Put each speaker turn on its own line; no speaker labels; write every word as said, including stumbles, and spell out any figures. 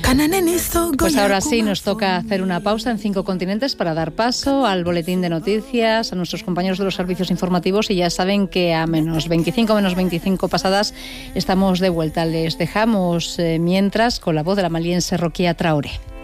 Pues ahora sí, nos toca hacer una pausa en Cinco Continentes para dar paso al boletín de noticias, a nuestros compañeros de los servicios informativos, y ya saben que a menos veinticinco, menos veinticinco pasadas estamos de vuelta. Les dejamos eh, mientras con la voz de la maliense Roquía Traoré.